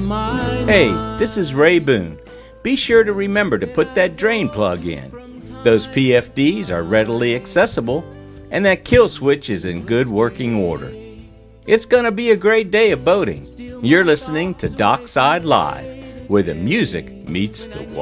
Hey, this is Ray Boone. Be sure to remember to put that drain plug in. Those PFDs are readily accessible, and that kill switch is in good working order. It's going to be a great day of boating. You're listening to Dockside Live, where the music meets the water.